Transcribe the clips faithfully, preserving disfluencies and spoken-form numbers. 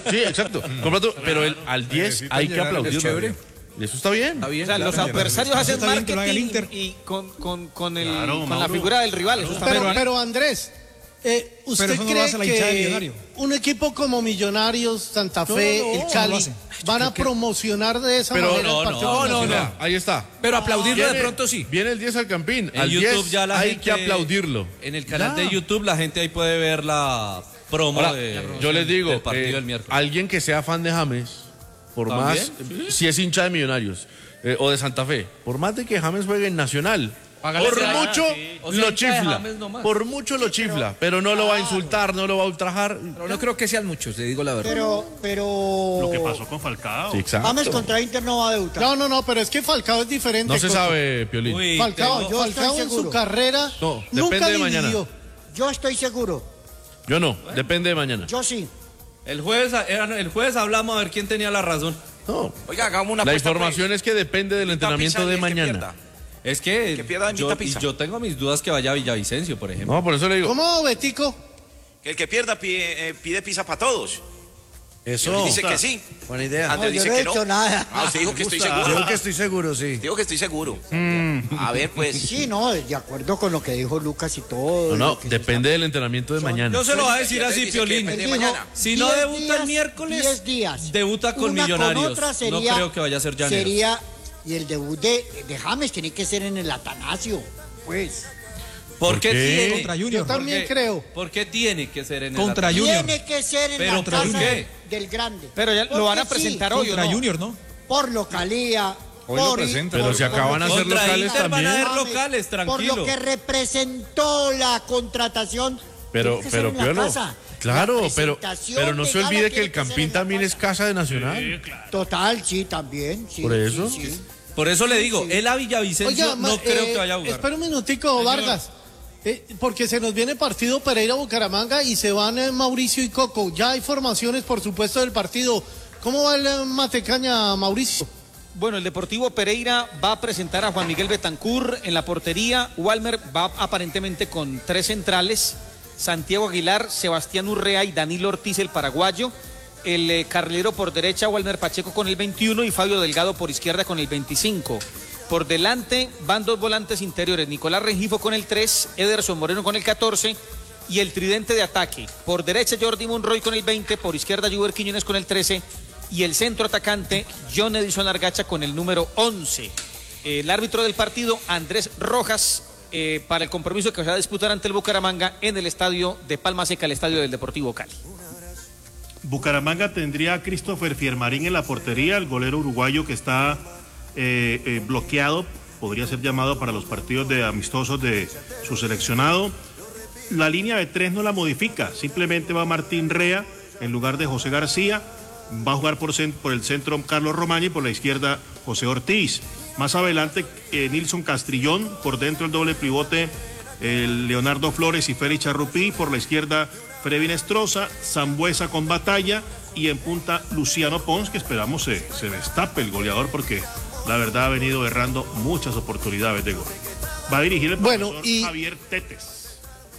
Sí, exacto. Completo, pero el, al diez hay que aplaudirlo. Eso está bien. Está bien. O sea, claro, los adversarios hacen marketing y con, con, con, el, claro, con la figura del rival. Eso está pero, bien. pero Andrés, eh, ¿usted pero eso no cree lo hace la hinchada de Millonario. Un equipo como Millonarios, Santa Fe, no, no, el Cali, no van a promocionar de esa pero manera no, el partido? No, no, no, no. Ahí está. Pero aplaudirlo Viene, de pronto sí. Viene el diez al Campín. En al YouTube diez ya la hay gente, que aplaudirlo. En el canal ya. de YouTube la gente ahí puede ver la promo Ahora, de, yo les digo, del partido eh, del miércoles. alguien que sea fan de James, por ¿También? más, ¿sí? Si es hincha de Millonarios eh, o de Santa Fe, por más de que James juegue en Nacional, Págale por esa- mucho sí. O sea, lo hincha de chifla, James nomás. por mucho lo chifla, pero no lo va a insultar, no lo va a ultrajar. Pero no creo que sean muchos, te digo la verdad. Pero, pero... Lo que pasó con Falcao. Sí, exacto. James contra Inter no va a debutar. No, no, no, pero es que Falcao es diferente. No se Coco. sabe, Piolín. Uy, Falcao, tengo- yo Falcao estoy en su seguro. carrera No, nunca depende de mañana. dividió. Yo estoy seguro. Yo no, depende de mañana. Yo sí. El jueves, el jueves hablamos a ver quién tenía la razón. No. Oiga, hagamos una La apuesta, información pues. es que depende del Invita a entrenamiento Pizza y de el que mañana. pierda. Es que, Que pierda, invita yo, a pizza. yo tengo mis dudas que vaya a Villavicencio, por ejemplo. No, por eso le digo. ¿Cómo, Betico? Que el que pierda pide, eh, pide pizza para todos. Eso. Él dice que sí. Buena idea. No, Andrés yo dice no he que no. hecho nada. Ah, usted dijo que estoy Yo seguro. que estoy seguro, sí. Digo que estoy seguro. A ver, pues. Sí, no, de acuerdo con lo que dijo Lucas y todo. No, no, lo que se depende del entrenamiento de mañana. Yo se lo voy a decir Ya te así, dice que Piolín. depende Él de dijo, mañana. Si no diez debuta días, el miércoles, diez días. debuta con Una Millonarios. Con otra sería, no creo que vaya a ser Llaneros. Sería, y el debut de, de James tiene que ser en el Atanasio, pues. ¿Por ¿Por qué qué? tiene? Contra Junior. Yo también ¿Por qué? creo. ¿Por qué tiene que ser en el Contra Atanasio? Junior. Tiene que ser en Pero la ¿contra casa qué? del grande. Pero ya lo van a Porque sí, presentar hoy, ¿o Contra no? Junior, ¿no? Por localía. Hoy lo por, presentan. Pero si acaban a ser Contra locales Inter van a también. ser locales, Por tranquilo. lo que representó contratación. Pero, tiene que ser pero, en la Piolo, casa. claro, La pero, presentación pero no de se gala olvide que tiene el ser Campín en la también es casa. casa de Nacional. Total, sí, también. Sí, ¿Por eso? sí, sí. Por eso le digo, él a Villavicencio Oiga, no ma- creo eh, que vaya a jugar. Espera un minutico, Vargas. Eh, porque se nos viene partido Pereira-Bucaramanga y se van eh, Mauricio y Coco. Ya hay formaciones, por supuesto, del partido. ¿Cómo va el eh, Matecaña, Mauricio? Bueno, el Deportivo Pereira va a presentar a Juan Miguel Betancur en la portería. Walmer va aparentemente con tres centrales. Santiago Aguilar, Sebastián Urrea y Danilo Ortiz, el paraguayo. El eh, carrilero por derecha, Walmer Pacheco con el veintiuno y Fabio Delgado por izquierda con el veinticinco. Por delante van dos volantes interiores, Nicolás Rengifo con el tres, Ederson Moreno con el catorce y el tridente de ataque. Por derecha Jordi Monroy con el veinte, por izquierda Juber Quiñones con el trece y el centro atacante John Edison Argacha con el número once. El árbitro del partido, Andrés Rojas, eh, para el compromiso que se va a disputar ante el Bucaramanga en el estadio de Palma Seca, el estadio del Deportivo Cali. Bucaramanga tendría a Christopher Fiermarín en la portería, el golero uruguayo que está eh, eh, bloqueado, podría ser llamado para los partidos de amistosos de su seleccionado. La línea de tres no la modifica, simplemente va Martín Rea en lugar de José García, va a jugar por, por el centro Carlos Romaña y por la izquierda José Ortiz. Más adelante eh, Nilson Castrillón, por dentro el doble pivote eh, Leonardo Flores y Félix Charrupí, por la izquierda Freddy Nestroza, Sambuesa con Batalla y en punta Luciano Pons, que esperamos se, se destape el goleador porque la verdad ha venido errando muchas oportunidades de gol. Va a dirigir el Bueno, profesor y- Javier Tetes.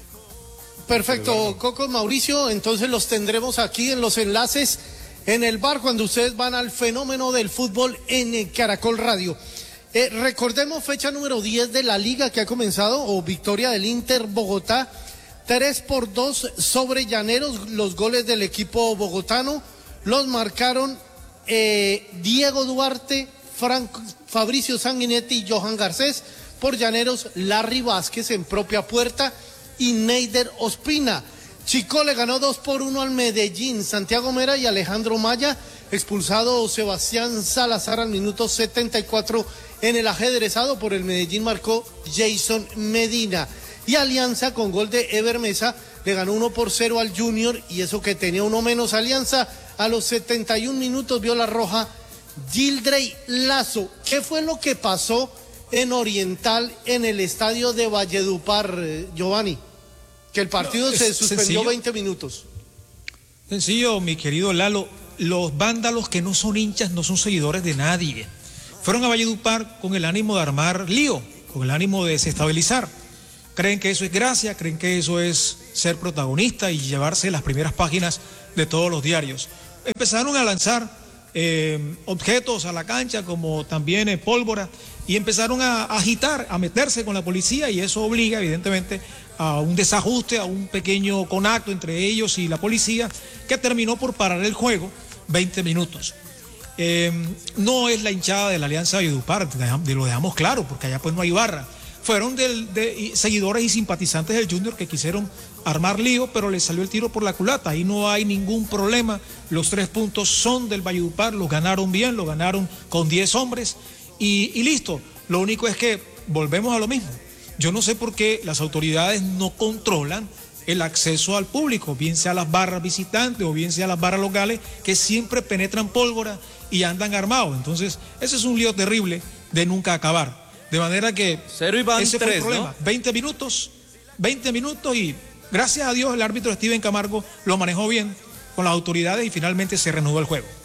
Perfecto, Coco, Mauricio, entonces los tendremos aquí en los enlaces en el bar cuando ustedes van al fenómeno del fútbol en eh, Caracol Radio. Eh, recordemos fecha número diez de la liga que ha comenzado, o victoria del Inter Bogotá, tres por dos sobre Llaneros. Los goles del equipo bogotano los marcaron eh, Diego Duarte, Franco, Fabricio Sanguinetti y Johan Garcés. Por Llaneros, Larry Vázquez en propia puerta y Neider Ospina. Chico le ganó dos por uno al Medellín. Santiago Mera y Alejandro Maya. Expulsado Sebastián Salazar al minuto setenta y cuatro en el ajedrezado. Por el Medellín marcó Jason Medina. Y Alianza con gol de Ever Mesa le ganó uno por cero al Junior, y eso que tenía uno menos. Alianza a los setenta y un minutos vio la roja Gildrey Lazo. ¿Qué fue lo que pasó en Oriental en el estadio de Valledupar, eh, Giovanni? Que el partido No, se es suspendió sencillo. veinte minutos. Sencillo, mi querido Lalo. Los vándalos que no son hinchas no son seguidores de nadie. Fueron a Valledupar con el ánimo de armar lío, con el ánimo de desestabilizar. Creen que eso es gracia, creen que eso es ser protagonista y llevarse las primeras páginas de todos los diarios. empezaron a lanzar eh, objetos a la cancha, como también eh, pólvora, y empezaron a, a agitar, a meterse con la policía, y eso obliga evidentemente a un desajuste, a un pequeño contacto entre ellos y la policía, que terminó por parar el juego veinte minutos. Eh, no es la hinchada de la Alianza Valledupar, de lo dejamos claro, porque allá pues no hay barra. Fueron del, de, seguidores y simpatizantes del Junior que quisieron armar lío, pero les salió el tiro por la culata. Ahí no hay ningún problema. Los tres puntos son del Valledupar, los ganaron bien, los ganaron con diez hombres y, y listo. Lo único es que volvemos a lo mismo. Yo no sé por qué las autoridades no controlan el acceso al público, bien sea las barras visitantes o bien sea las barras locales, que siempre penetran pólvora y andan armados. Entonces, ese es un lío terrible de nunca acabar. De manera que Cero y van ese fue tres, el problema. ¿no? veinte minutos, veinte minutos y gracias a Dios el árbitro Steven Camargo lo manejó bien con las autoridades y finalmente se reanudó el juego.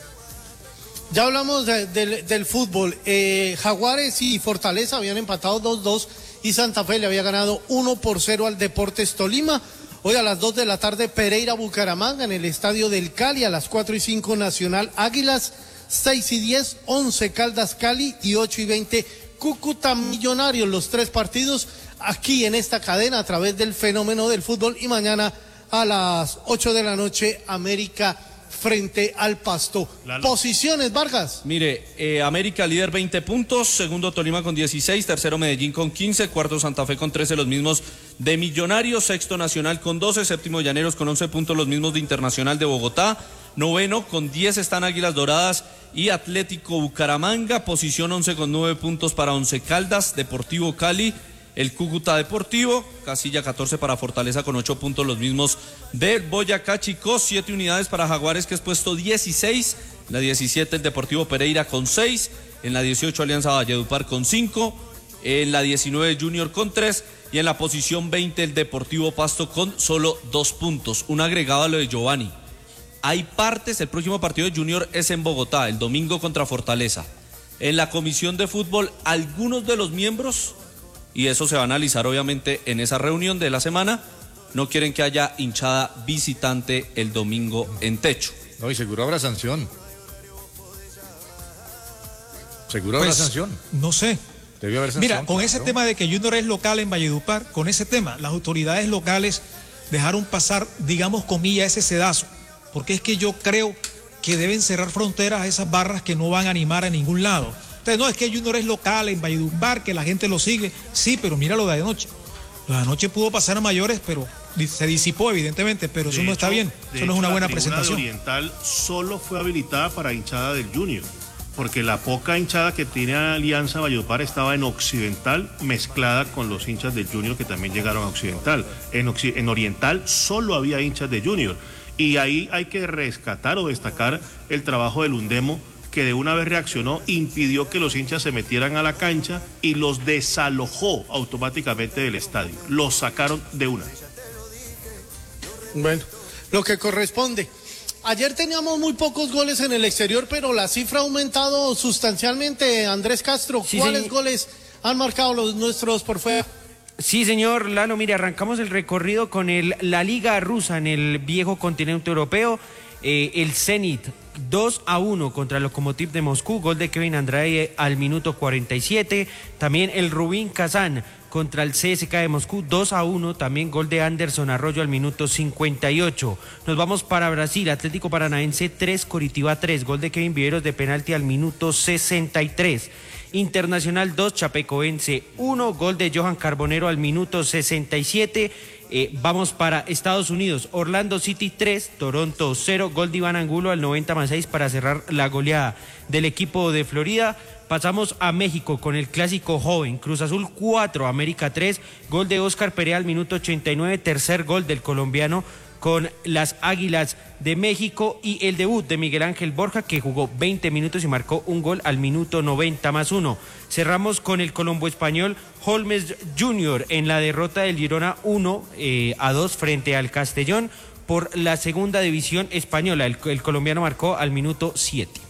Ya hablamos de, de, del fútbol. Eh, Jaguares y Fortaleza habían empatado dos dos y Santa Fe le había ganado uno por cero al Deportes Tolima. Hoy a las dos de la tarde Pereira Bucaramanga en el Estadio del Cali, a las cuatro y cinco Nacional Águilas, seis y diez Once Caldas Cali y ocho y veinte Cúcuta Millonarios. Los tres partidos aquí en esta cadena a través del Fenómeno del Fútbol, y mañana a las ocho de la noche América frente al Pasto. Lalo. Posiciones, Vargas. Mire, eh, América líder veinte puntos, segundo Tolima con dieciséis, tercero Medellín con quince, cuarto Santa Fe con trece, los mismos de Millonarios, sexto Nacional con doce, séptimo Llaneros con once puntos, los mismos de Internacional de Bogotá, noveno con diez están Águilas Doradas y Atlético Bucaramanga, posición once con nueve puntos para Once Caldas, Deportivo Cali, el Cúcuta Deportivo, casilla catorce para Fortaleza con ocho puntos, los mismos de Boyacá Chicó, siete unidades para Jaguares, que es puesto dieciséis, en la diecisiete el Deportivo Pereira con seis, en la dieciocho Alianza Valledupar con cinco, en la diecinueve Junior con tres y en la posición veinte el Deportivo Pasto con solo dos puntos. Un agregado a lo de Giovanni. Hay partes, el próximo partido de Junior es en Bogotá, el domingo contra Fortaleza. En la comisión de fútbol, algunos de los miembros, y eso se va a analizar obviamente en esa reunión de la semana, no quieren que haya hinchada visitante el domingo en techo. No, y seguro habrá sanción. Seguro habrá Pues, sanción. No sé. Debió haber sanción. Mira, con claro. ese tema de que Junior es local en Valledupar, con ese tema, las autoridades locales dejaron pasar, digamos, comillas, ese sedazo. Porque es que yo creo que deben cerrar fronteras a esas barras que no van a animar a ningún lado. Entonces, no, es que Junior es local en Valledupar, que la gente lo sigue. Sí, pero mira lo de anoche. Lo de anoche pudo pasar a mayores, pero se disipó evidentemente, pero eso no está bien. Eso no es una buena presentación. La tribuna de Oriental solo fue habilitada para hinchada del Junior, porque la poca hinchada que tiene Alianza Valledupar estaba en Occidental mezclada con los hinchas del Junior que también llegaron a Occidental. En, Occ- en Oriental solo había hinchas de Junior. Y ahí hay que rescatar o destacar el trabajo del Undemo, que de una vez reaccionó, impidió que los hinchas se metieran a la cancha y los desalojó automáticamente del estadio. Los sacaron de una. Bueno, lo que corresponde. Ayer teníamos muy pocos goles en el exterior, pero la cifra ha aumentado sustancialmente. Andrés Castro, Sí, ¿cuáles sí. goles han marcado los nuestros por fuera? Sí, señor Lalo, mire, arrancamos el recorrido con el, la Liga Rusa en el viejo continente europeo. Eh, el Zenit dos a uno contra el Lokomotiv de Moscú, gol de Kevin Andrade al minuto cuarenta y siete. También el Rubin Kazán contra el C S K de Moscú, dos a uno, también gol de Anderson Arroyo al minuto cincuenta y ocho. Nos vamos para Brasil, Atlético Paranaense tres, Coritiba tres, gol de Kevin Viveros de penalti al minuto sesenta y tres. Internacional dos, Chapecoense uno, gol de Johan Carbonero al minuto sesenta y siete. Eh, vamos para Estados Unidos, Orlando City tres, Toronto cero, gol de Iván Angulo al noventa más seis para cerrar la goleada del equipo de Florida. Pasamos a México con el clásico joven, Cruz Azul cuatro, América tres, gol de Óscar Perea al minuto ochenta y nueve, tercer gol del colombiano con las Águilas de México, y el debut de Miguel Ángel Borja, que jugó veinte minutos y marcó un gol al minuto noventa más uno. Cerramos con el Colombo Español Holmes junior en la derrota del Girona uno a dos frente al Castellón por la segunda división española. El, el colombiano marcó al minuto siete.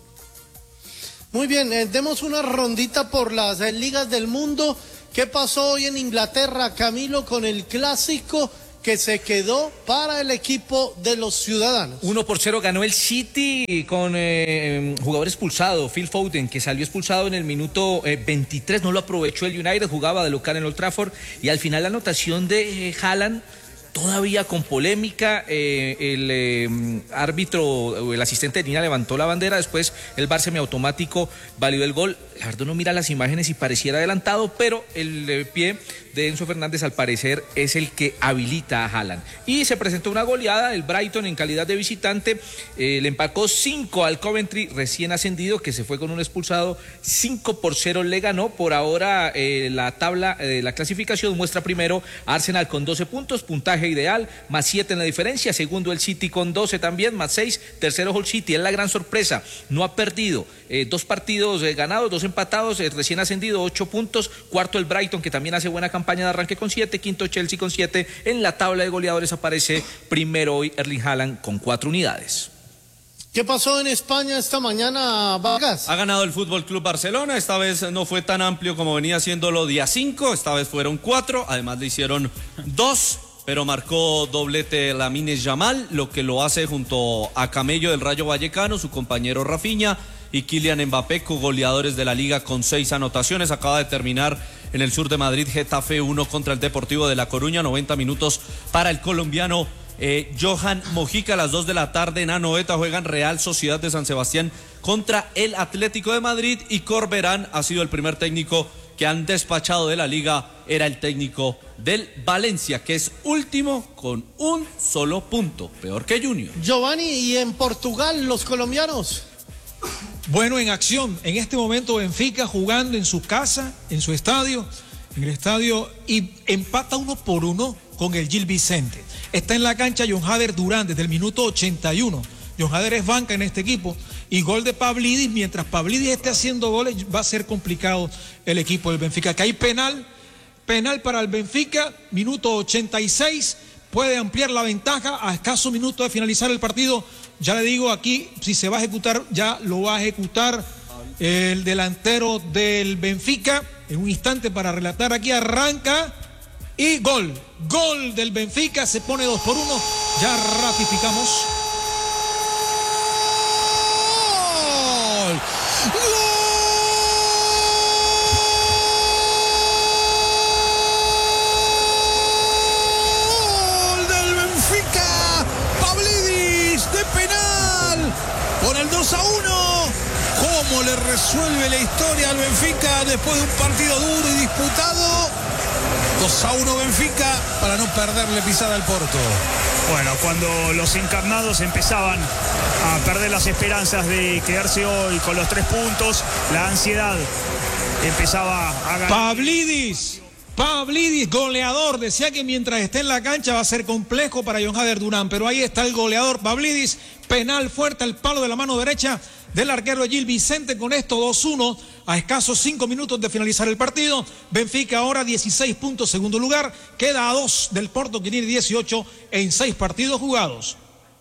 Muy bien, eh, demos una rondita por las eh, ligas del mundo. ¿Qué pasó hoy en Inglaterra, Camilo, con el clásico que se quedó para el equipo de los ciudadanos. uno por cero ganó el City con eh, jugador expulsado, Phil Foden, que salió expulsado en el minuto eh, veintitrés, no lo aprovechó el United, jugaba de local en Old Trafford, y al final la anotación de eh, Haaland, todavía con polémica, eh, el eh, árbitro o el asistente de línea levantó la bandera, después el VAR semiautomático validó el gol. Gerardo no mira las imágenes y pareciera adelantado, pero el eh, pie de Enzo Fernández al parecer es el que habilita a Haaland. Y se presentó una goleada, el Brighton en calidad de visitante eh, le empacó cinco al Coventry recién ascendido, que se fue con un expulsado, cinco por cero le ganó. Por ahora eh, la tabla de eh, la clasificación muestra primero a Arsenal con doce puntos, puntaje ideal, más siete en la diferencia, segundo el City con doce también, más seis, tercero Hull City, es la gran sorpresa, no ha perdido, eh, dos partidos eh, ganados, dos empatados, eh, recién ascendido, ocho puntos, cuarto el Brighton, que también hace buena campaña de arranque con siete, quinto Chelsea con siete, en la tabla de goleadores aparece primero hoy Erling Haaland con cuatro unidades. ¿Qué pasó en España esta mañana, Vargas? Ha ganado el Fútbol Club Barcelona, esta vez no fue tan amplio como venía haciéndolo día cinco, esta vez fueron cuatro, además le hicieron dos, pero marcó doblete Lamine Yamal, lo que lo hace junto a Camello del Rayo Vallecano, su compañero Rafinha y Kylian Mbappé, co-goleadores de la liga con seis anotaciones. Acaba de terminar en el sur de Madrid Getafe uno contra el Deportivo de La Coruña, noventa minutos para el colombiano eh, Johan Mojica. A las dos de la tarde en Anoeta juegan Real Sociedad de San Sebastián contra el Atlético de Madrid, y Corberán ha sido el primer técnico que han despachado de la liga, era el técnico del Valencia, que es último con un solo punto, peor que Junior. Giovanni, ¿y en Portugal los colombianos? Bueno, en acción, en este momento Benfica jugando en su casa, en su estadio, en el estadio, y empata uno por uno con el Gil Vicente. Está en la cancha John Hader Durán desde el minuto ochenta y uno. John Hader es banca en este equipo, y gol de Pavlidis. Mientras Pavlidis esté haciendo goles, va a ser complicado el equipo del Benfica. Que hay penal, penal para el Benfica, minuto ochenta y seis, puede ampliar la ventaja a escaso minuto de finalizar el partido. Ya le digo aquí, si se va a ejecutar, ya lo va a ejecutar el delantero del Benfica. En un instante para relatar aquí, arranca y gol, gol del Benfica, se pone dos por uno, ya ratificamos. ¡Gol del Benfica! ¡Pavlidis de penal! Con el dos a uno. ¿Cómo le resuelve la historia al Benfica después de un partido duro y disputado? dos a uno Benfica para no perderle pisada al Porto. Bueno, cuando los encarnados empezaban a perder las esperanzas de quedarse hoy con los tres puntos, la ansiedad empezaba a ganar. Pavlidis, Pavlidis, goleador. Decía que mientras esté en la cancha va a ser complejo para John Hader Durán, pero ahí está el goleador Pavlidis. Penal fuerte al palo de la mano derecha del arquero Gil Vicente. Con esto dos uno a escasos cinco minutos de finalizar el partido. Benfica ahora dieciséis puntos, segundo lugar, queda a dos del Porto, que tiene dieciocho en seis partidos jugados.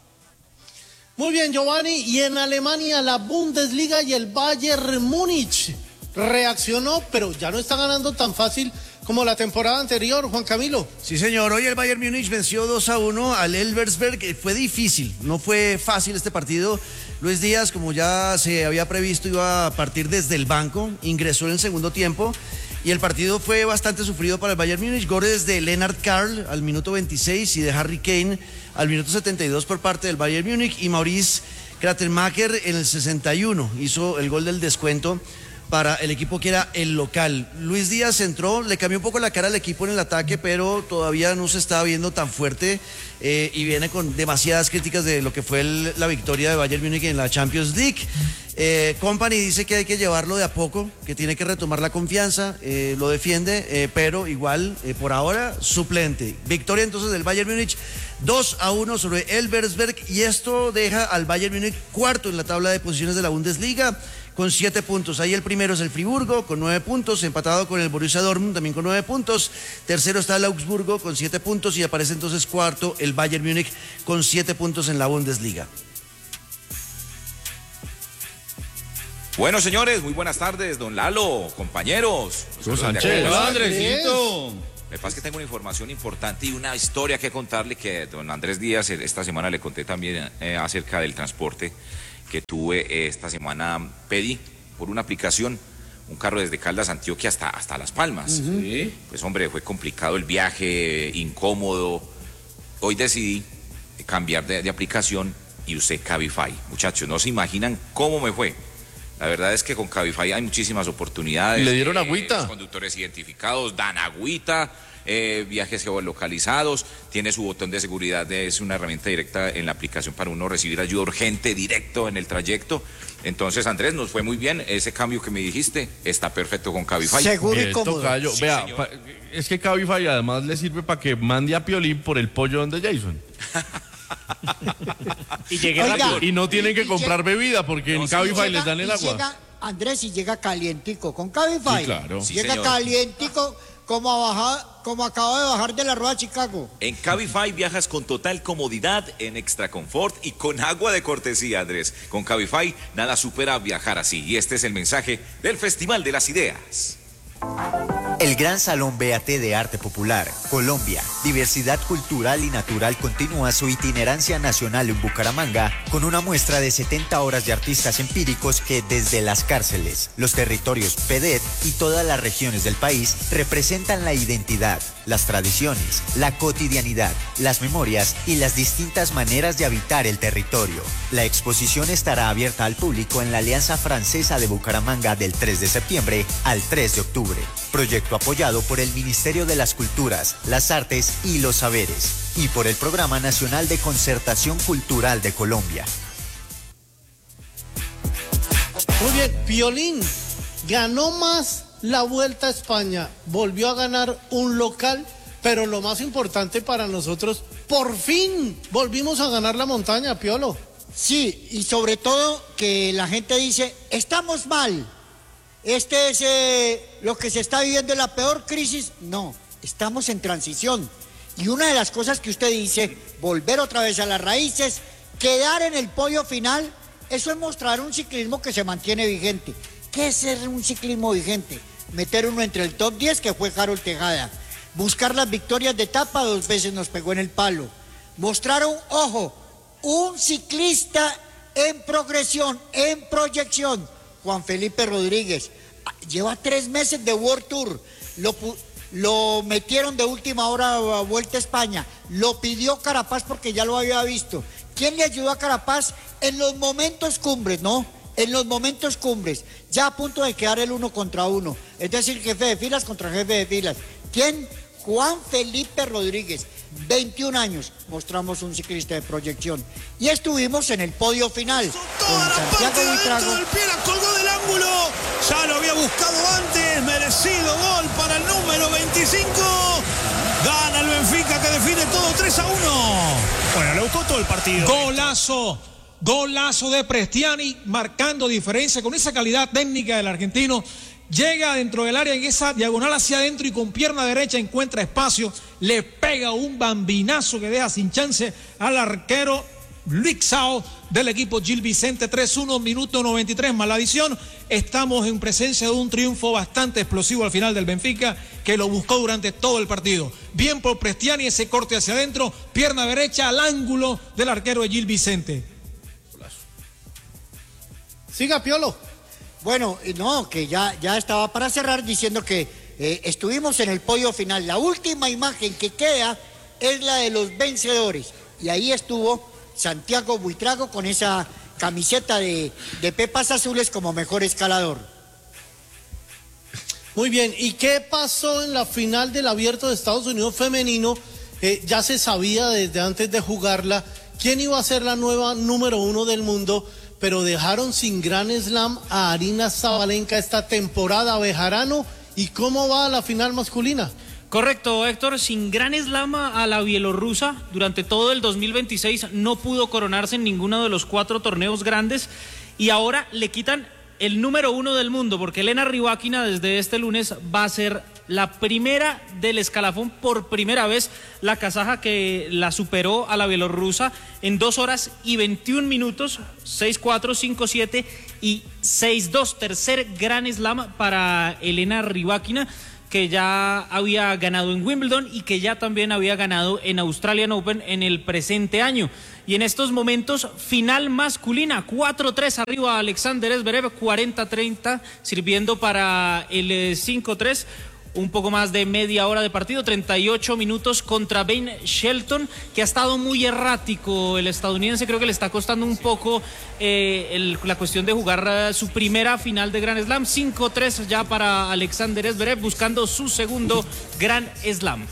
Muy bien, Giovanni, y en Alemania la Bundesliga y el Bayern Múnich reaccionó, pero ya no está ganando tan fácil como la temporada anterior, Juan Camilo. Sí, señor, hoy el Bayern Múnich venció dos a uno al Elversberg. Fue difícil, no fue fácil este partido. Luis Díaz, como ya se había previsto, iba a partir desde el banco, ingresó en el segundo tiempo y el partido fue bastante sufrido para el Bayern Múnich. Goles de Lennart Karl al minuto veintiséis y de Harry Kane al minuto setenta y dos por parte del Bayern Múnich, y Maurice Kratermacher en el sesenta y uno hizo el gol del descuento para el equipo que era el local. Luis Díaz entró, le cambió un poco la cara al equipo en el ataque, pero todavía no se está viendo tan fuerte eh, y viene con demasiadas críticas de lo que fue el, la victoria de Bayern Múnich en la Champions League. Eh, Company dice que hay que llevarlo de a poco, que tiene que retomar la confianza, eh, lo defiende, eh, pero igual, eh, por ahora, suplente. Victoria entonces del Bayern Múnich, dos a uno sobre Elversberg, y esto deja al Bayern Múnich cuarto en la tabla de posiciones de la Bundesliga, con siete puntos. Ahí el primero es el Friburgo con nueve puntos, empatado con el Borussia Dortmund también con nueve puntos. Tercero está el Augsburgo con siete puntos y aparece entonces cuarto el Bayern Múnich con siete puntos en la Bundesliga. Bueno, señores, muy buenas tardes, don Lalo, compañeros. Sánchez. Hola, Andresito. Me pasa que tengo una información importante y una historia que contarle que don Andrés Díaz esta semana le conté también eh, acerca del transporte que tuve eh, esta semana. Pedí por una aplicación un carro desde Caldas, Antioquia hasta, hasta Las Palmas. Uh-huh. ¿Sí? Pues hombre, fue complicado el viaje, incómodo. Hoy decidí cambiar de, de aplicación y usé Cabify. Muchachos, no se imaginan cómo me fue. La verdad es que con Cabify hay muchísimas oportunidades. ¿Y le dieron agüita? Eh, los conductores identificados dan agüita, eh, viajes geolocalizados, tiene su botón de seguridad, es una herramienta directa en la aplicación para uno recibir ayuda urgente directo en el trayecto. Entonces, Andrés, nos fue muy bien. Ese cambio que me dijiste está perfecto con Cabify. Seguro y Bien, cómodo. tocayo. Sí, Vea, señor. pa- es que Cabify además le sirve para que mande a Piolín por el pollo donde Jason. Y llegué Oiga, rápido. Y no tienen y- que y comprar bebida porque No, en sí, Cabify Y les llega- dan el y agua. llega, Andrés, y llega calientico con Cabify. Sí, claro. Sí, llega señor. calientico como, a bajar, como acaba de bajar de la rueda de Chicago. En Cabify viajas con total comodidad, en extra confort y con agua de cortesía, Andrés. Con Cabify nada supera viajar así. Y este es el mensaje del Festival de las Ideas. El Gran Salón B A T de Arte Popular, Colombia, Diversidad Cultural y Natural continúa su itinerancia nacional en Bucaramanga con una muestra de setenta horas de artistas empíricos que desde las cárceles, los territorios P D E T y todas las regiones del país representan la identidad, las tradiciones, la cotidianidad, las memorias y las distintas maneras de habitar el territorio. La exposición estará abierta al público en la Alianza Francesa de Bucaramanga del tres de septiembre al tres de octubre. Proyecto apoyado por el Ministerio de las Culturas, las Artes y los Saberes y por el Programa Nacional de Concertación Cultural de Colombia. Muy bien, Piolín ganó más la Vuelta a España, volvió a ganar un local, pero lo más importante para nosotros, por fin volvimos a ganar la montaña, Piolo. Sí, y sobre todo que la gente dice, estamos mal. Este es eh, lo que se está viviendo en la peor crisis. No, estamos en transición. Y una de las cosas que usted dice, volver otra vez a las raíces, quedar en el podio final, eso es mostrar un ciclismo que se mantiene vigente. ¿Qué es ser un ciclismo vigente? Meter uno entre el top diez, que fue Harold Tejada. Buscar las victorias de etapa, dos veces nos pegó en el palo. Mostrar un, ojo, un ciclista en progresión, en proyección. Juan Felipe Rodríguez, lleva tres meses de World Tour, lo, lo metieron de última hora a Vuelta a España, lo pidió Carapaz porque ya lo había visto. ¿Quién le ayudó a Carapaz? En los momentos cumbres, ¿no? En los momentos cumbres, ya a punto de quedar el uno contra uno, es decir, jefe de filas contra jefe de filas. ¿Quién? Juan Felipe Rodríguez, veintiún años, mostramos un ciclista de proyección. Y estuvimos en el podio final con Santiago Buitrago. El pie la colgó del ángulo, ya lo había buscado antes, merecido gol para el número veinticinco. Gana el Benfica que define todo tres a uno. Bueno, le gustó todo el partido. Golazo, golazo de Prestiani, marcando diferencia con esa calidad técnica del argentino. Llega dentro del área en esa diagonal hacia adentro y con pierna derecha encuentra espacio, le pega un bambinazo que deja sin chance al arquero Luixao del equipo Gil Vicente. Tres uno, minuto noventa y tres más la adición. Estamos en presencia de un triunfo bastante explosivo al final del Benfica, que lo buscó durante todo el partido. Bien por Prestiani, ese corte hacia adentro, pierna derecha al ángulo del arquero de Gil Vicente. Siga, Piolo. Bueno, no, que ya, ya estaba para cerrar diciendo que eh, estuvimos en el podio final. La última imagen que queda es la de los vencedores. Y ahí estuvo Santiago Buitrago con esa camiseta de, de Pepas Azules como mejor escalador. Muy bien, ¿y qué pasó en la final del Abierto de Estados Unidos femenino? Eh, ya se sabía desde antes de jugarla quién iba a ser la nueva número uno del mundo, pero dejaron sin Gran Slam a Arina Sabalenka esta temporada. Bejarano, ¿y cómo va la final masculina? Correcto, Héctor, sin Gran Slam a la bielorrusa durante todo el dos mil veintiséis no pudo coronarse en ninguno de los cuatro torneos grandes y ahora le quitan el número uno del mundo porque Elena Rybakina desde este lunes va a ser la primera del escalafón, por primera vez la kazaja que la superó a la bielorrusa en dos horas y veintiún minutos, seis cuatro, cinco siete y seis dos, tercer Gran Slam para Elena Rybakina, que que ya había ganado en Wimbledon y que ya también había ganado en Australian Open en el presente año. Y en estos momentos, final masculina, cuatro tres arriba Alexander Zverev, cuarenta treinta, sirviendo para el cinco tres. Un poco más de media hora de partido, treinta y ocho minutos contra Ben Shelton, que ha estado muy errático el estadounidense. Creo que le está costando un poco eh, el, la cuestión de jugar uh, su primera final de Grand Slam. cinco tres ya para Alexander Zverev, buscando su segundo Grand Slam.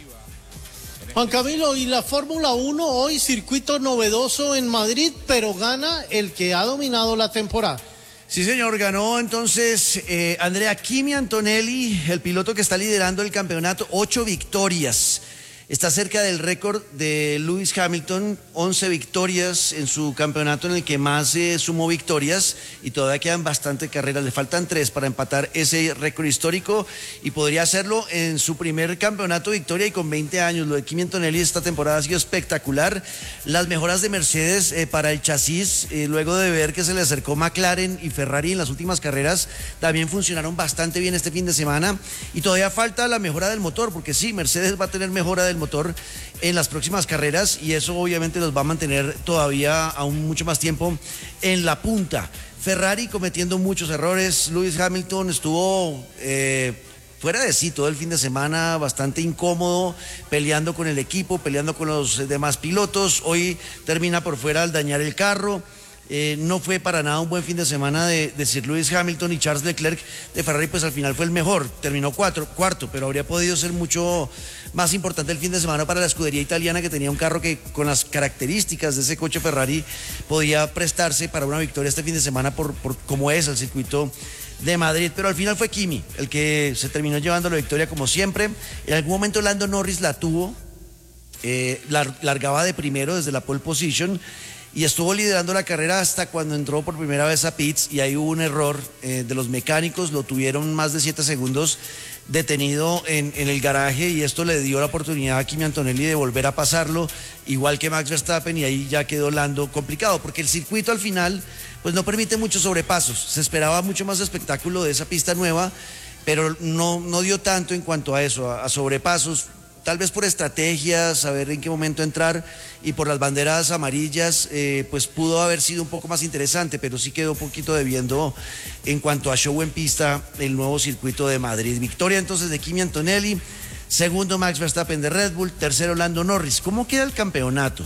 Juan Camilo, y la Fórmula uno hoy, circuito novedoso en Madrid, pero gana el que ha dominado la temporada. Sí, señor, ganó entonces eh, Andrea Kimi Antonelli, el piloto que está liderando el campeonato, ocho victorias. Está cerca del récord de Lewis Hamilton, once victorias en su campeonato en el que más eh, sumó victorias, y todavía quedan bastante carreras, le faltan tres para empatar ese récord histórico y podría hacerlo en su primer campeonato victoria y con veinte años. Lo de Kimi Antonelli esta temporada ha sido espectacular. Las mejoras de Mercedes eh, para el chasis, eh, luego de ver que se le acercó McLaren y Ferrari en las últimas carreras, también funcionaron bastante bien este fin de semana, y todavía falta la mejora del motor, porque sí, Mercedes va a tener mejora del motor en las próximas carreras y eso obviamente los va a mantener todavía aún mucho más tiempo en la punta. Ferrari cometiendo muchos errores. Lewis Hamilton estuvo eh, fuera de sí todo el fin de semana, bastante incómodo, peleando con el equipo, peleando con los demás pilotos. Hoy termina por fuera al dañar el carro. Eh, no fue para nada un buen fin de semana de, de Sir Lewis Hamilton, y Charles Leclerc de Ferrari pues al final fue el mejor, terminó cuatro, cuarto, pero habría podido ser mucho más importante el fin de semana para la escudería italiana, que tenía un carro que con las características de ese coche Ferrari podía prestarse para una victoria este fin de semana por, por cómo es el circuito de Madrid. Pero al final fue Kimi el que se terminó llevando la victoria como siempre. En algún momento Lando Norris la tuvo, eh, lar, largaba de primero desde la pole position y estuvo liderando la carrera hasta cuando entró por primera vez a pits, y ahí hubo un error eh, de los mecánicos, lo tuvieron más de siete segundos detenido en, en el garaje, y esto le dio la oportunidad a Kimi Antonelli de volver a pasarlo, igual que Max Verstappen, y ahí ya quedó Lando complicado, porque el circuito al final pues no permite muchos sobrepasos. Se esperaba mucho más espectáculo de esa pista nueva, pero no, no dio tanto en cuanto a eso, a, a sobrepasos. Tal vez por estrategias, saber en qué momento entrar, y por las banderas amarillas, eh, pues pudo haber sido un poco más interesante, pero sí quedó un poquito debiendo en cuanto a show en pista el nuevo circuito de Madrid. Victoria entonces de Kimi Antonelli, segundo Max Verstappen de Red Bull, tercero Lando Norris. ¿Cómo queda el campeonato?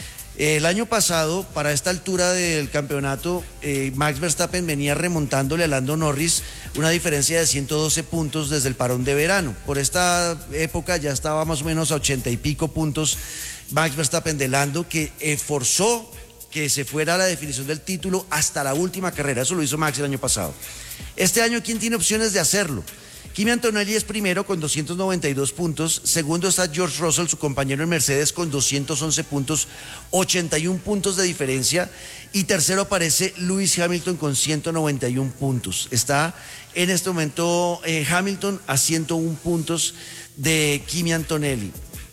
El año pasado, para esta altura del campeonato, eh, Max Verstappen venía remontándole a Lando Norris una diferencia de ciento doce puntos desde el parón de verano. Por esta época ya estaba más o menos a ochenta y pico puntos Max Verstappen de Lando, que eh, forzó que se fuera a la definición del título hasta la última carrera. Eso lo hizo Max el año pasado. Este año, ¿quién tiene opciones de hacerlo? Kimi Antonelli es primero con doscientos noventa y dos puntos, segundo está George Russell, su compañero en Mercedes, con doscientos once puntos, ochenta y un puntos de diferencia, y tercero aparece Lewis Hamilton con ciento noventa y un puntos. Está en este momento eh, Hamilton a ciento uno puntos de Kimi Antonelli.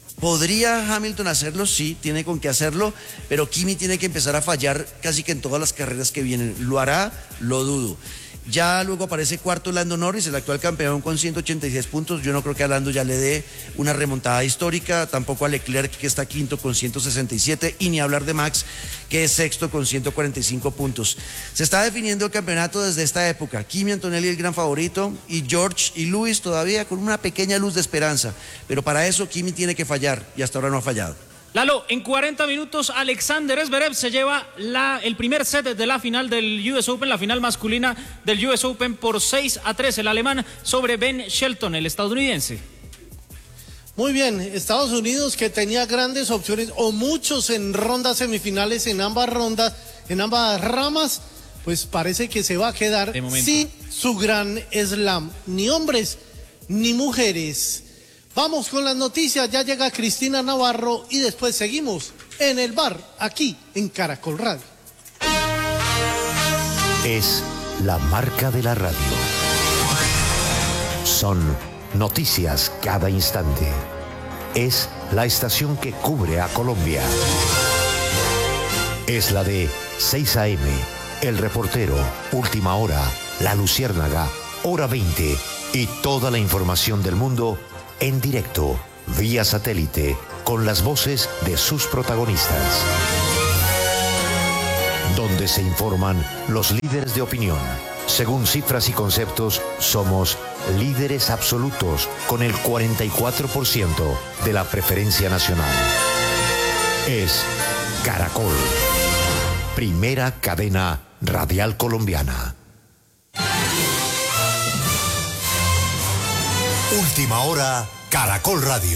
¿Podría Hamilton hacerlo? Sí, tiene con qué hacerlo, pero Kimi tiene que empezar a fallar casi que en todas las carreras que vienen. ¿Lo hará? Lo dudo. Ya luego aparece cuarto Lando Norris, el actual campeón, con ciento ochenta y seis puntos. Yo no creo que a Lando ya le dé una remontada histórica, tampoco a Leclerc, que está quinto con ciento sesenta y siete, y ni hablar de Max, que es sexto con ciento cuarenta y cinco puntos. Se está definiendo el campeonato desde esta época. Kimi Antonelli el gran favorito, y George y Lewis todavía con una pequeña luz de esperanza, pero para eso Kimi tiene que fallar, y hasta ahora no ha fallado. Lalo, en cuarenta minutos Alexander Zverev se lleva la, el primer set de la final del U S Open, la final masculina del U S Open, por seis a tres, el alemán sobre Ben Shelton, el estadounidense. Muy bien, Estados Unidos, que tenía grandes opciones o muchos en rondas semifinales, en ambas rondas, en ambas ramas, pues parece que se va a quedar sin su gran slam, ni hombres ni mujeres. Vamos con las noticias, ya llega Cristina Navarro y después seguimos en el bar, aquí en Caracol Radio. Es la marca de la radio. Son noticias cada instante. Es la estación que cubre a Colombia. Es la de seis a eme, El Reportero, Última Hora, La Luciérnaga, Hora veinte, y toda la información del mundo en directo, vía satélite, con las voces de sus protagonistas. Donde se informan los líderes de opinión. Según cifras y conceptos, somos líderes absolutos con el cuarenta y cuatro por ciento de la preferencia nacional. Es Caracol, primera cadena radial colombiana. Última hora, Caracol Radio.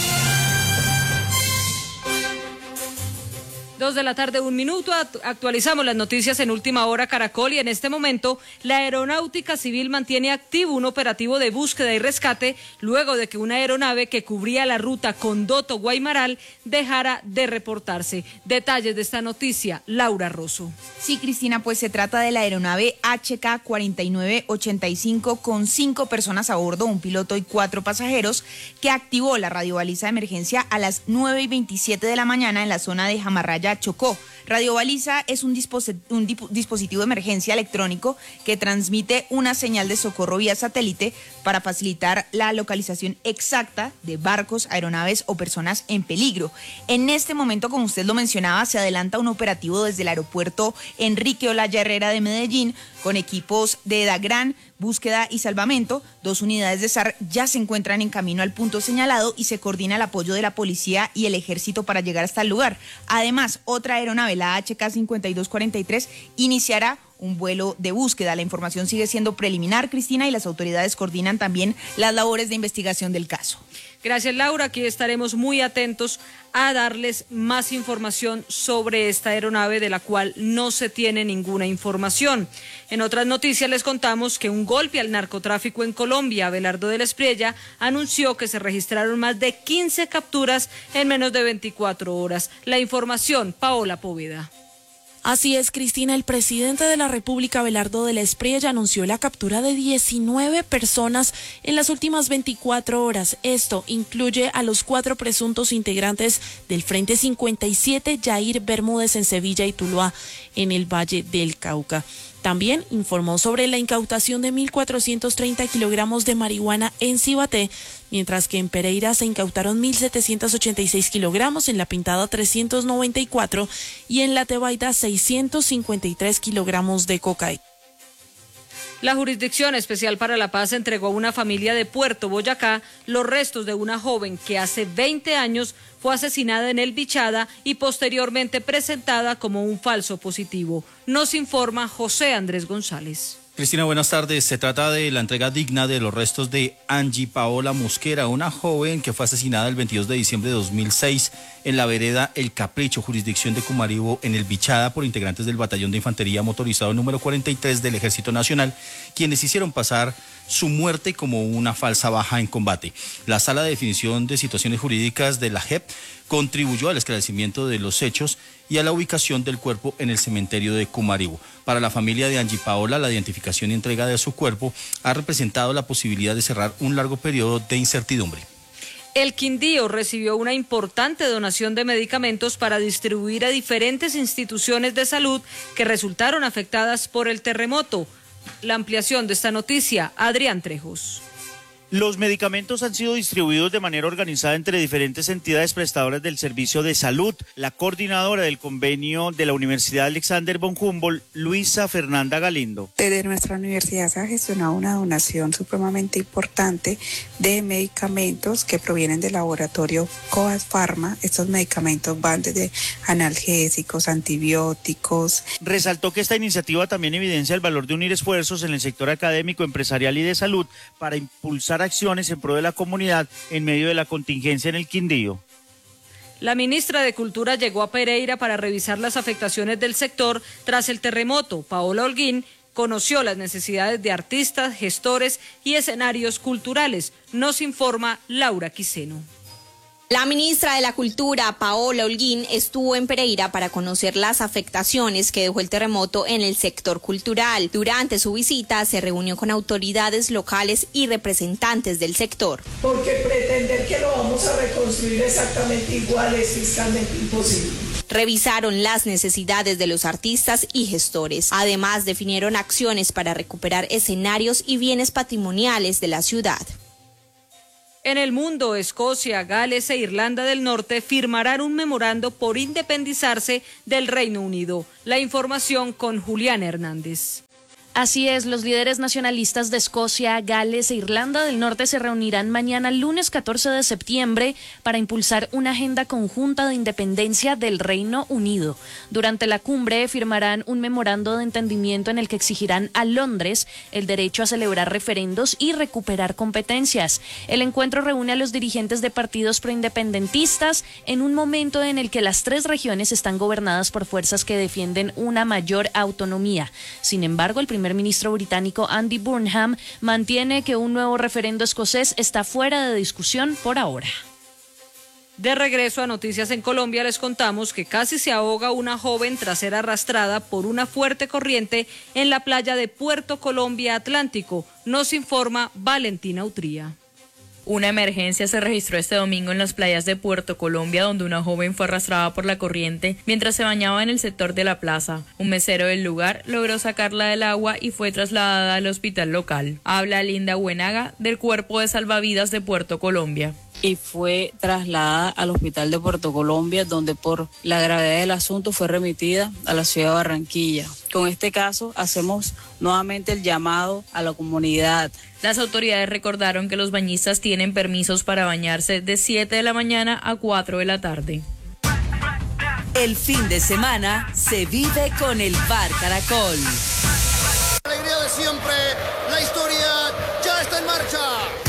Dos de la tarde, un minuto, actualizamos las noticias en Última Hora Caracol y en este momento la Aeronáutica Civil mantiene activo un operativo de búsqueda y rescate luego de que una aeronave que cubría la ruta Condoto-Guaymaral dejara de reportarse. Detalles de esta noticia, Laura Rosso. Sí, Cristina, pues se trata de la aeronave H K cuarenta y nueve ochenta y cinco con cinco personas a bordo, un piloto y cuatro pasajeros, que activó la radiobaliza de emergencia a las nueve y veintisiete de la mañana en la zona de Jamarraya, Chocó. Radiobaliza es un, disposit- un dip- dispositivo de emergencia electrónico que transmite una señal de socorro vía satélite para facilitar la localización exacta de barcos, aeronaves o personas en peligro. En este momento, como usted lo mencionaba, se adelanta un operativo desde el aeropuerto Enrique Olaya Herrera de Medellín con equipos de Dagran, búsqueda y salvamento. Dos unidades de S A R ya se encuentran en camino al punto señalado y se coordina el apoyo de la policía y el ejército para llegar hasta el lugar. Además, otra aeronave, la H K cincuenta y dos cuarenta y tres, iniciará un vuelo de búsqueda. La información sigue siendo preliminar, Cristina, y las autoridades coordinan también las labores de investigación del caso. Gracias, Laura. Aquí estaremos muy atentos a darles más información sobre esta aeronave de la cual no se tiene ninguna información. En otras noticias les contamos que un golpe al narcotráfico en Colombia, Abelardo de la Espriella, anunció que se registraron más de quince capturas en menos de veinticuatro horas. La información, Paola Poveda. Así es, Cristina, el presidente de la República, Abelardo de la Espriella, anunció la captura de diecinueve personas en las últimas veinticuatro horas. Esto incluye a los cuatro presuntos integrantes del Frente cincuenta y siete, Yair Bermúdez en Sevilla y Tuluá, en el Valle del Cauca. También informó sobre la incautación de mil cuatrocientos treinta kilogramos de marihuana en Cibaté, mientras que en Pereira se incautaron mil setecientos ochenta y seis kilogramos, en La Pintada trescientos noventa y cuatro y en La Tebaida seiscientos cincuenta y tres kilogramos de cocaína. La Jurisdicción Especial para la Paz entregó a una familia de Puerto Boyacá los restos de una joven que hace veinte años fue asesinada en El Bichada y posteriormente presentada como un falso positivo. Nos informa José Andrés González. Cristina, buenas tardes. Se trata de la entrega digna de los restos de Angie Paola Mosquera, una joven que fue asesinada el veintidós de diciembre de dos mil seis en la vereda El Capricho, jurisdicción de Cumaribo, en El Bichada, por integrantes del Batallón de Infantería Motorizado número cuarenta y tres del Ejército Nacional, quienes hicieron pasar su muerte como una falsa baja en combate. La Sala de Definición de Situaciones Jurídicas de la J E P contribuyó al esclarecimiento de los hechos y a la ubicación del cuerpo en el cementerio de Cumaribo. Para la familia de Angie Paola, la identificación y entrega de su cuerpo ha representado la posibilidad de cerrar un largo periodo de incertidumbre. El Quindío recibió una importante donación de medicamentos para distribuir a diferentes instituciones de salud que resultaron afectadas por el terremoto. La ampliación de esta noticia, Adrián Trejos. Los medicamentos han sido distribuidos de manera organizada entre diferentes entidades prestadoras del servicio de salud. La coordinadora del convenio de la Universidad Alexander von Humboldt, Luisa Fernanda Galindo. Desde nuestra universidad se ha gestionado una donación supremamente importante de medicamentos que provienen del laboratorio Coas Pharma. Estos medicamentos van desde analgésicos, antibióticos. Resaltó que esta iniciativa también evidencia el valor de unir esfuerzos en el sector académico, empresarial y de salud para impulsar acciones en pro de la comunidad en medio de la contingencia en el Quindío. La ministra de Cultura llegó a Pereira para revisar las afectaciones del sector tras el terremoto. Paola Holguín conoció las necesidades de artistas, gestores y escenarios culturales. Nos informa Laura Quiseno. La ministra de la Cultura, Paola Holguín, estuvo en Pereira para conocer las afectaciones que dejó el terremoto en el sector cultural. Durante su visita se reunió con autoridades locales y representantes del sector. Porque pretender que lo vamos a reconstruir exactamente igual es fiscalmente imposible. Revisaron las necesidades de los artistas y gestores. Además, definieron acciones para recuperar escenarios y bienes patrimoniales de la ciudad. En el mundo, Escocia, Gales e Irlanda del Norte firmarán un memorando por independizarse del Reino Unido. La información con Julián Hernández. Así es, los líderes nacionalistas de Escocia, Gales e Irlanda del Norte se reunirán mañana lunes catorce de septiembre para impulsar una agenda conjunta de independencia del Reino Unido. Durante la cumbre firmarán un memorando de entendimiento en el que exigirán a Londres el derecho a celebrar referendos y recuperar competencias. El encuentro reúne a los dirigentes de partidos proindependentistas en un momento en el que las tres regiones están gobernadas por fuerzas que defienden una mayor autonomía. Sin embargo, el primer El ministro británico Andy Burnham mantiene que un nuevo referendo escocés está fuera de discusión por ahora. De regreso a Noticias en Colombia, les contamos que casi se ahoga una joven tras ser arrastrada por una fuerte corriente en la playa de Puerto Colombia Atlántico. Nos informa Valentina Utría. Una emergencia se registró este domingo en las playas de Puerto Colombia, donde una joven fue arrastrada por la corriente mientras se bañaba en el sector de la plaza. Un mesero del lugar logró sacarla del agua y fue trasladada al hospital local. Habla Linda Buenaga del Cuerpo de Salvavidas de Puerto Colombia. Y fue trasladada al hospital de Puerto Colombia, donde por la gravedad del asunto fue remitida a la ciudad de Barranquilla. Con este caso hacemos nuevamente el llamado a la comunidad. Las autoridades recordaron que los bañistas tienen permisos para bañarse de siete de la mañana a cuatro de la tarde. El fin de semana se vive con el Bar Caracol. La alegría de siempre, la historia ya está en marcha.